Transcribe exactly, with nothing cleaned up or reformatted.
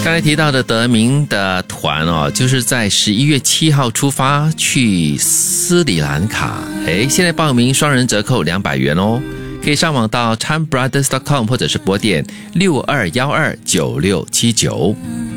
刚才提到的德明的团哦，就是在十一月七号出发去斯里兰卡。诶，现在报名双人折扣两百元哦，可以上网到 chan brothers dot com 或者是拨电六二一二九六七九。